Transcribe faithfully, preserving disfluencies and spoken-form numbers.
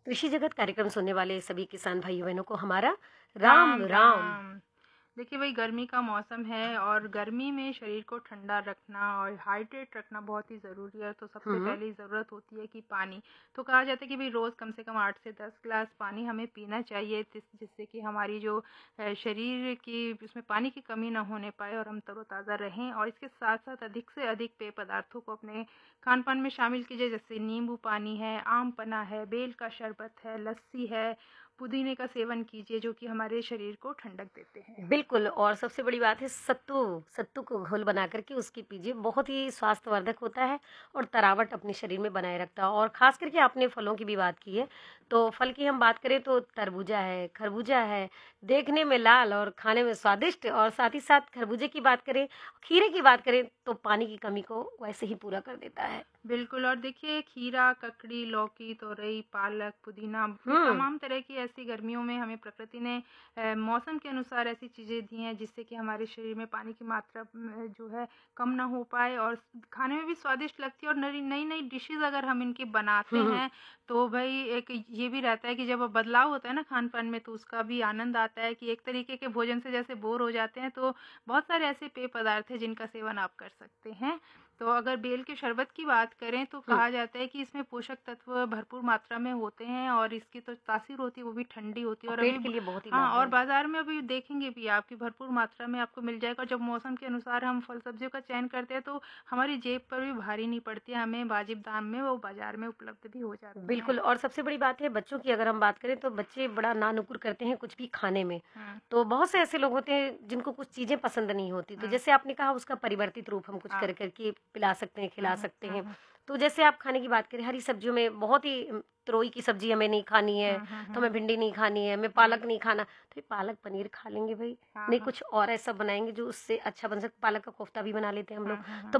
कृषि जगत कार्यक्रम सुनने वाले सभी किसान भाई बहनों को हमारा राम राम राम। राम। देखिए भाई, गर्मी का मौसम है और गर्मी में शरीर को ठंडा रखना और हाइड्रेट रखना बहुत ही ज़रूरी है। तो सबसे हम्म। पहली ज़रूरत होती है कि पानी। तो कहा जाता है कि भाई रोज़ कम से कम आठ से दस गिलास पानी हमें पीना चाहिए, जिस- जिससे कि हमारी जो अ, शरीर की उसमें पानी की कमी ना होने पाए और हम तरोताज़ा रहें। और इसके साथ साथ अधिक से अधिक पेय पदार्थों को अपने खान पान में शामिल कीजिए, जैसे नींबू पानी है, आम पन्ना है, बेल का शरबत है, लस्सी है, पुदीने का सेवन कीजिए, जो कि हमारे शरीर को ठंडक देते हैं। बिल्कुल, और सबसे बड़ी बात है सत्तू सत्तू को घोल बना करके उसकी पीजिए, बहुत ही स्वास्थ्यवर्धक होता है और तरावट अपने शरीर में बनाए रखता है। और खास करके आपने फलों की भी बात की है, तो फल की हम बात करें तो तरबूजा है, खरबूजा है, देखने में लाल और खाने में स्वादिष्ट। और साथ ही साथ खरबूजे की बात करें, खीरे की बात करें तो पानी की कमी को वैसे ही पूरा कर देता है। बिल्कुल। और देखिए, खीरा, ककड़ी, लौकी, तोरई, पालक, पुदीना, ये हम्म। तमाम तरह की ऐसी गर्मियों में हमें प्रकृति ने अ, मौसम के अनुसार ऐसी चीज़ें दी हैं जिससे कि हमारे शरीर में पानी की मात्रा म, जो है कम ना हो पाए और खाने में भी स्वादिष्ट लगती है। और नई नई नई डिशेज़ अगर हम इनकी बनाते हम्म। हैं तो भाई एक ये भी रहता है कि जब बदलाव होता है ना खान पान में, तो उसका भी आनंद आता है कि एक तरीके के भोजन से जैसे बोर हो जाते हैं, तो बहुत सारे ऐसे पेय पदार्थ हैं जिनका सेवन आप कर सकते हैं। तो अगर बेल के शरबत की बात करें तो हम्म। कहा जाता है कि इसमें पोषक तत्व भरपूर मात्रा में होते हैं और इसकी तो तासीर होती है वो भी ठंडी होती है। और और अभी पेट के लिए बहुत ही हाँ, और लाभदायक। बाजार में अभी देखेंगे भी आपकी भरपूर मात्रा में आपको मिल जाएगा। जब मौसम के अनुसार हम फल सब्जियों का चयन करते हैं तो हमारी जेब पर भी भारी नहीं पड़ती है, हमें वाजिब दाम में वो बाजार में उपलब्ध भी हो जाती हैं। बिल्कुल, और सबसे बड़ी बात है बच्चों की अगर हम बात करें तो बच्चे बड़ा नानुकुर करते हैं कुछ भी खाने में। हम्म। तो बहुत से ऐसे लोग होते हैं जिनको कुछ चीजें पसंद नहीं होती, तो हम्म। जैसे आपने कहा उसका परिवर्तित रूप हम कुछ हाँ। कर करके पिला सकते हैं, खिला हम्म। सकते हैं। हम्म। तो जैसे आप खाने की बात करें, हरी सब्जियों में बहुत ही अम, तुरई की सब्जी हमें नहीं खानी है, हम्म। हम्म। तो हम्म। हमें भिंडी नहीं खानी है, हमें हम्म। पालक नहीं खाना, तो ये पालक पनीर खा लेंगे भाई। हाँ नहीं हाँ। कुछ और ऐसा बनाएंगे जो उससे अच्छा बन सकता, पालक का कोफ्ता भी बना लेते हैं हम हम्म। लोग। हम्म। तो हम्म।